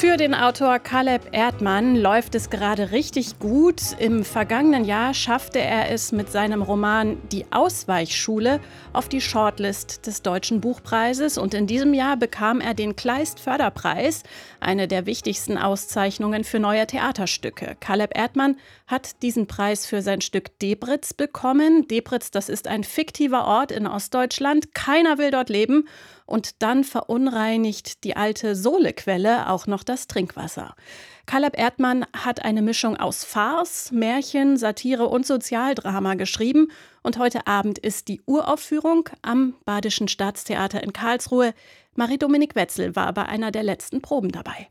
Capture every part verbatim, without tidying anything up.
Für den Autor Caleb Erdmann läuft es gerade richtig gut. Im vergangenen Jahr schaffte er es mit seinem Roman Die Ausweichschule auf die Shortlist des Deutschen Buchpreises. Und in diesem Jahr bekam er den Kleist-Förderpreis, eine der wichtigsten Auszeichnungen für neue Theaterstücke. Caleb Erdmann hat diesen Preis für sein Stück Debritz bekommen. Debritz, das ist ein fiktiver Ort in Ostdeutschland. Keiner will dort leben. Und dann verunreinigt die alte Sohlequelle auch noch das Trinkwasser. Caleb Erdmann hat eine Mischung aus Farce, Märchen, Satire und Sozialdrama geschrieben. Und heute Abend ist die Uraufführung am Badischen Staatstheater in Karlsruhe. Marie-Dominik Wetzel war bei einer der letzten Proben dabei.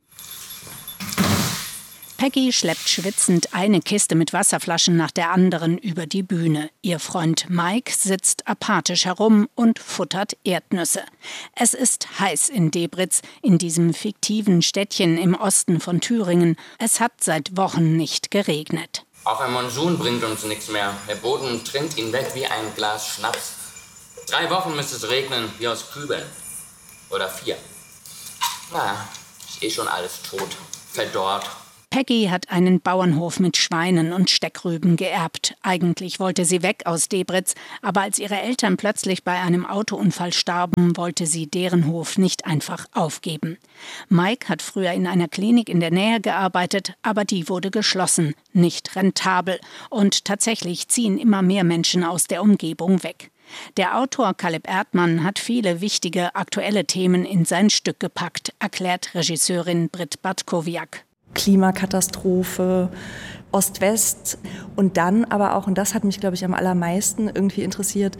Peggy schleppt schwitzend eine Kiste mit Wasserflaschen nach der anderen über die Bühne. Ihr Freund Mike sitzt apathisch herum und futtert Erdnüsse. Es ist heiß in Debritz, in diesem fiktiven Städtchen im Osten von Thüringen. Es hat seit Wochen nicht geregnet. Auch ein Monsun bringt uns nichts mehr. Der Boden trinkt ihn weg wie ein Glas Schnaps. Drei Wochen müsste es regnen, wie aus Kübeln. Oder vier. Na, ist eh schon alles tot, verdorrt. Peggy hat einen Bauernhof mit Schweinen und Steckrüben geerbt. Eigentlich wollte sie weg aus Debritz, aber als ihre Eltern plötzlich bei einem Autounfall starben, wollte sie deren Hof nicht einfach aufgeben. Mike hat früher in einer Klinik in der Nähe gearbeitet, aber die wurde geschlossen, nicht rentabel. Und tatsächlich ziehen immer mehr Menschen aus der Umgebung weg. Der Autor Caleb Erdmann hat viele wichtige aktuelle Themen in sein Stück gepackt, erklärt Regisseurin Britt Bartkowiak. Klimakatastrophe, Ost-West und dann aber auch, und das hat mich, glaube ich, am allermeisten irgendwie interessiert,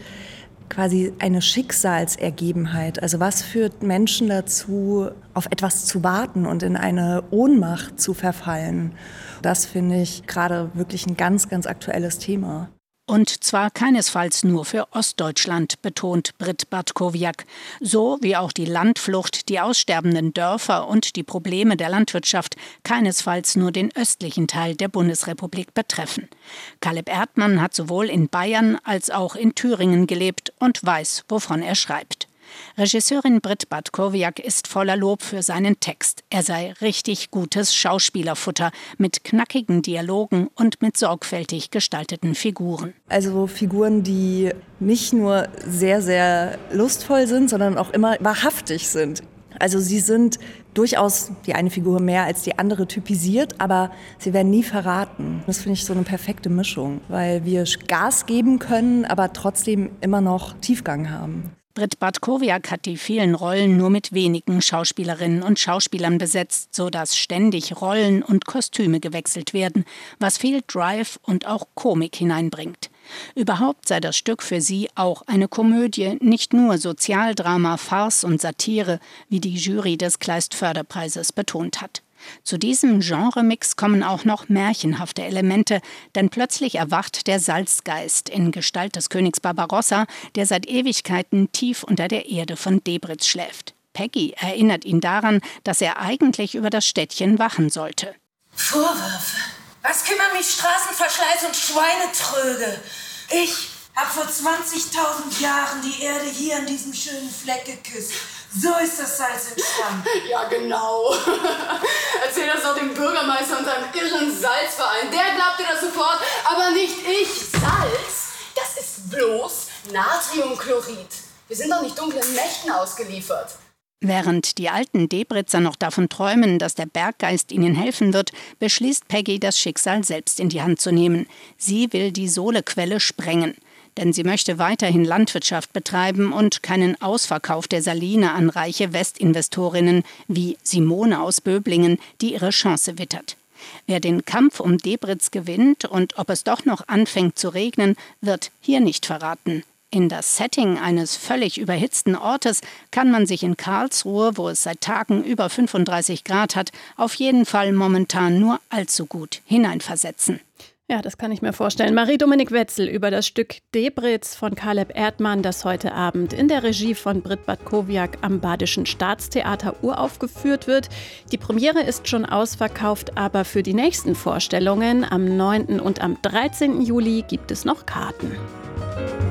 quasi eine Schicksalsergebenheit. Also was führt Menschen dazu, auf etwas zu warten und in eine Ohnmacht zu verfallen? Das finde ich gerade wirklich ein ganz, ganz aktuelles Thema. Und zwar keinesfalls nur für Ostdeutschland, betont Britt Bartkowiak. So wie auch die Landflucht, die aussterbenden Dörfer und die Probleme der Landwirtschaft keinesfalls nur den östlichen Teil der Bundesrepublik betreffen. Caleb Erdmann hat sowohl in Bayern als auch in Thüringen gelebt und weiß, wovon er schreibt. Regisseurin Britt Bartkowiak ist voller Lob für seinen Text. Er sei richtig gutes Schauspielerfutter mit knackigen Dialogen und mit sorgfältig gestalteten Figuren. Also Figuren, die nicht nur sehr, sehr lustvoll sind, sondern auch immer wahrhaftig sind. Also sie sind durchaus die eine Figur mehr als die andere typisiert, aber sie werden nie verraten. Das finde ich so eine perfekte Mischung, weil wir Gas geben können, aber trotzdem immer noch Tiefgang haben. Britt Bartkowiak hat die vielen Rollen nur mit wenigen Schauspielerinnen und Schauspielern besetzt, sodass ständig Rollen und Kostüme gewechselt werden, was viel Drive und auch Komik hineinbringt. Überhaupt sei das Stück für sie auch eine Komödie, nicht nur Sozialdrama, Farce und Satire, wie die Jury des Kleist-Förderpreises betont hat. Zu diesem Genremix kommen auch noch märchenhafte Elemente, denn plötzlich erwacht der Salzgeist in Gestalt des Königs Barbarossa, der seit Ewigkeiten tief unter der Erde von Debritz schläft. Peggy erinnert ihn daran, dass er eigentlich über das Städtchen wachen sollte. Vorwürfe? Was kümmern mich Straßenverschleiß und Schweinetröge? Ich habe vor zwanzigtausend Jahren die Erde hier an diesem schönen Fleck geküsst. So ist das Salz entstanden. Ja, genau. Erzähl das doch dem Bürgermeister und seinem irren Salzverein. Der glaubt dir das sofort, aber nicht ich. Salz, das ist bloß Natriumchlorid. Wir sind doch nicht dunklen Mächten ausgeliefert. Während die alten Debritzer noch davon träumen, dass der Berggeist ihnen helfen wird, beschließt Peggy, das Schicksal selbst in die Hand zu nehmen. Sie will die Sohlequelle sprengen. Denn sie möchte weiterhin Landwirtschaft betreiben und keinen Ausverkauf der Saline an reiche Westinvestorinnen wie Simone aus Böblingen, die ihre Chance wittert. Wer den Kampf um Debritz gewinnt und ob es doch noch anfängt zu regnen, wird hier nicht verraten. In das Setting eines völlig überhitzten Ortes kann man sich in Karlsruhe, wo es seit Tagen über fünfunddreißig Grad hat, auf jeden Fall momentan nur allzu gut hineinversetzen. Ja, das kann ich mir vorstellen. Marie-Dominik Wetzel über das Stück Debritz von Caleb Erdmann, das heute Abend in der Regie von Britt Bartkowiak am Badischen Staatstheater uraufgeführt wird. Die Premiere ist schon ausverkauft, aber für die nächsten Vorstellungen am neunten und am dreizehnten Juli gibt es noch Karten.